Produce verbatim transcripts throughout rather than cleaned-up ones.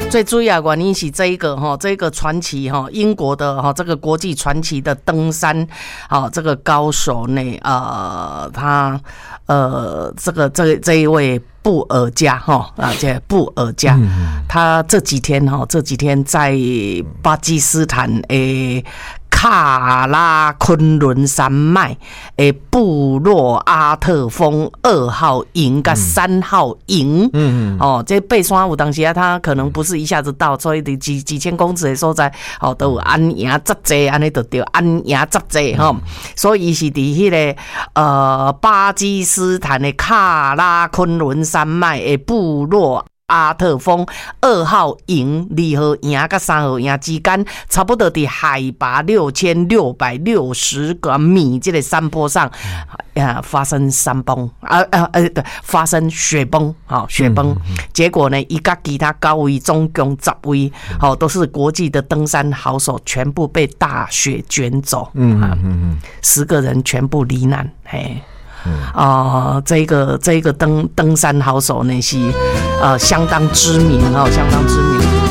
最主要原因是这一个哈，这个传奇哈，英国的哈这个国际传奇的登山啊这个高手呢，呃，他呃这个这这一位布尔加哈啊，这布尔加，他这几天哈这几天在巴基斯坦诶。卡拉昆仑山脉的布洛阿特峰二号营跟三号营，嗯嗯，哦，这爬山有当时啊，它可能不是一下子到，所以几几千公尺的所在，哦，都有安营扎济，安尼就对，安营扎济哈，所以是伫迄个呃巴基斯坦的卡拉昆仑山脉的布洛阿特峰二号营、二号营跟三号营之间，差不多在海拔六千六百六十个米这个山坡上，呃，发生山崩，啊啊呃，对，发生雪崩，好、哦，雪崩。嗯嗯、结果呢，一个其他高位总共十位，好、哦，都是国际的登山好手，全部被大雪卷走。嗯嗯嗯，十个人全部罹难，嘿。啊、呃，这个这个登登山好手呢是呃相当知名哈、哦，相当知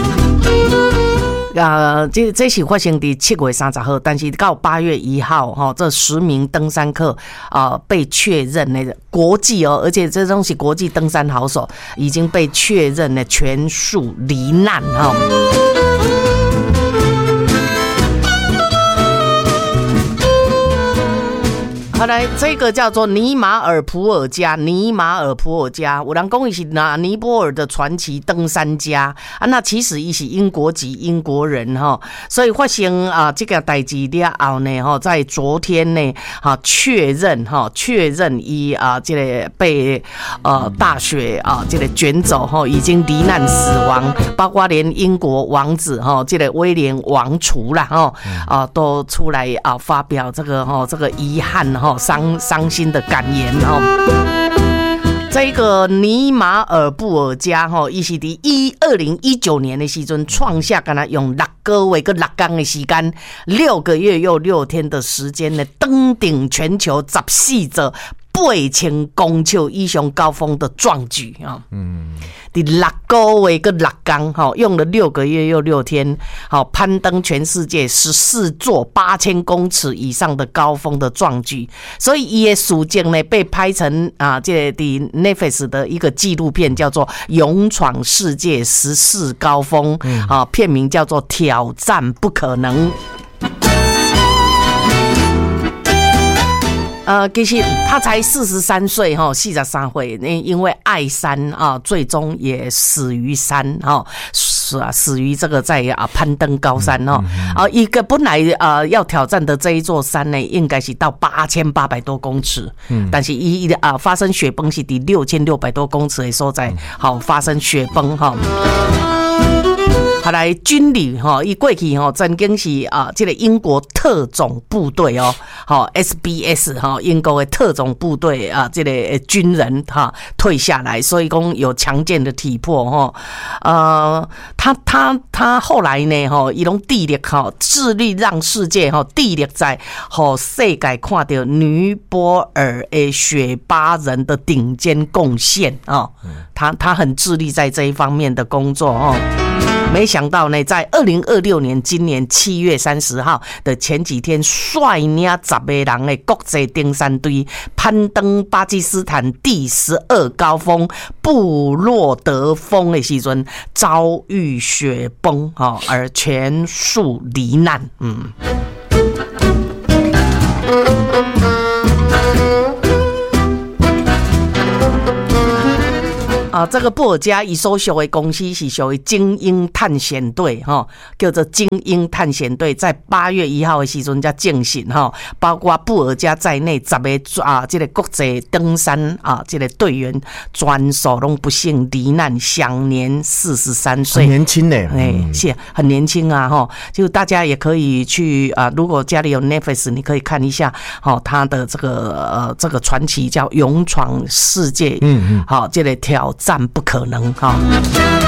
名。呃，这这是发生在七月三十号，但是到八月一号哈、哦，这十名登山客啊、呃、被确认的国际哦，而且这东西国际登山好手已经被确认的全数罹难哈。哦好来，这个叫做尼马尔普尔加，尼马尔普尔加，有人讲伊是拿尼泊尔的传奇登山家啊，那其实伊是英国籍英国人哈，所以发生啊这个代志了后呢哈，在昨天呢哈确认哈确认伊啊这个被呃大雪啊这个卷走哈，已经罹难死亡，包括连英国王子哈这个威廉王储啦哈啊都出来啊发表这个哈这个遗憾哈。伤伤心的感言哦。这个尼马尔布尔加哈，伊是伫一二零一九年的时阵创下，敢若用六个月跟六天的时间，六个月又六天的时间呢，登顶全球十四座八千公尺以上高峰的壮举啊！嗯，第六个月跟六天，哈，用了六个月又六天，好攀登全世界十四座八千公尺以上的高峰的壮举，所以伊的事件呢被拍成啊，这第 Netflix 的一个纪录片，叫做《勇闯世界十四高峰》，啊，片名叫做《挑战不可能》。呃，其实他才四十三岁哈，四十三岁，因为爱山啊，最终也死于山哈，是啊，死于这个在啊攀登高山哈啊，一个本来啊要挑战的这一座山呢，应该是到八千八百多公尺，嗯，但是一啊发生雪崩是第六千六百多公尺的所在，好发生雪崩哈。后来军旅哈，伊过去哈曾经是啊，这个英国特种部队哦，好 S B S 哈，英国的特种部队啊，这个军人哈退下来，所以讲有强健的体魄哈。呃，他他他后来呢哈，伊拢致力哈，致力让世界哈，致力在和世界看到尼泊尔的雪巴人的顶尖贡献啊，他他很致力在这一方面的工作哦。没想到呢，在二零二六年今年七月三十号的前几天，率领十个人的国际登山队攀登巴基斯坦第十二高峰布洛德峰的时阵，遭遇雪崩哈，而全数罹难。嗯。啊，这个布尔加伊所属的公司是属于精英探险队哈，叫做精英探险队，在八月一号的时阵才进行哈，包括布尔加在内十个啊，这个国际登山啊，这个队员全数拢不幸罹难，享年四十三岁， 很年轻呢， 哎、嗯，是很年轻啊哈，就大家也可以去啊，如果家里有 Netflix， 你可以看一下，好，他的这个呃这个传奇叫勇闯世界，嗯嗯，好，这个挑战不可能哈。